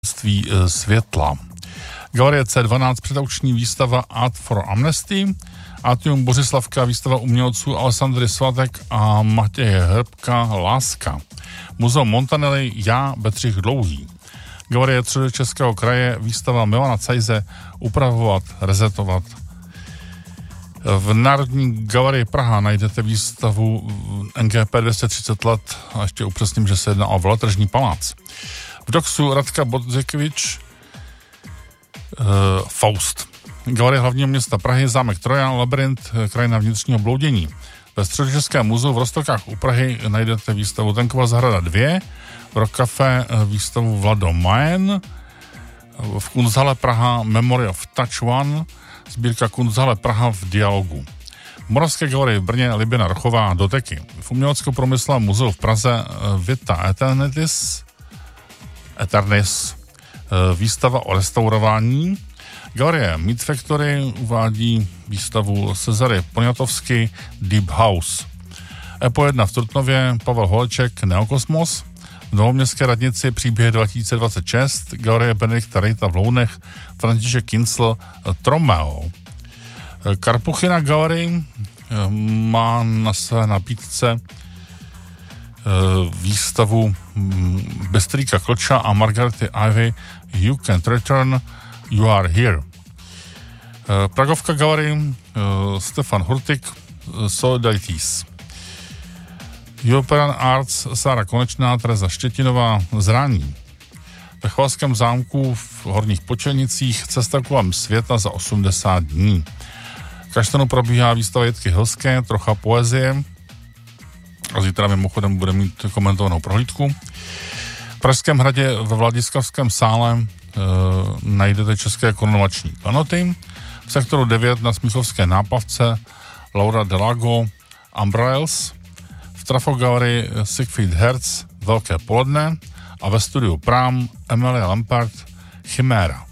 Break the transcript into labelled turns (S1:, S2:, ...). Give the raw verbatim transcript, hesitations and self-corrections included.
S1: světla. Galerie C dvanáct předauční výstava Art for Amnesty, Atrium Bořislavka výstava umělců Alessandry Svatek a Matěje Hrbka Láska. Muzeum Montanelli Já Bedřich Dlouhý. Galerie Středočeského kraje výstava Milana Cajze Upravovat, rezetovat. V Národní galerii Praha najdete výstavu N G P dvě stě třicet let a ještě upřesním, že se jedná o veletržní palác. V Doxu Radka Bodzekovič uh, Faust. Galerie hlavního města Prahy, zámek Trojan, labyrint, krajina vnitřního bloudění. Ve Středočeském muzeu v Roztokách u Prahy najdete výstavu Tenkova zahrada dva, v Rock Café výstavu Vlado Majen, v Kunsthalle Praha Memory of Touch One, sbírka Kunsthalle Praha v dialogu. V Moravské galerii v Brně Liběna Rochová Doteky. V Umělecko-průmyslovém muzeu v Praze Vita Eternitis, Eternis, výstava o restaurování. Galerie Meat Factory uvádí výstavu Cezary Poniatovsky Deep House. Epo jedna v Trutnově Pavel Holeček Neokosmos. V Novoměstské radnici Příběh dva tisíce dvacet šest, Galerie Benedikta Rejta v Lounech, František Kincl Tromeo. Karpuchina Galerie má na své nabídce výstavu Bystrýka Klča a Margarety Ivy You Can't Return, You Are Here. Pragovka Galerie Stefan Hurtik Solidarities. European Arts Sára Konečná, Tereza Štětinová Zrání. Ve Chvalském zámku v Horních Počelnicích Cesta kolem světa za osmdesát dní. V Kaštanu probíhá výstava Jitky Hilské, trocha poezie. A zítra mimochodem bude mít komentovanou prohlídku. V Pražském hradě ve Vladislavském sále e, najdete české korunovační klenoty. V sektoru devět na Smíchovské náplavce Laura Delago Umbrellas. V Trafogalerii Siegfried Herz Velké poledne a ve studiu Prám Emilia Lampard Chiméra.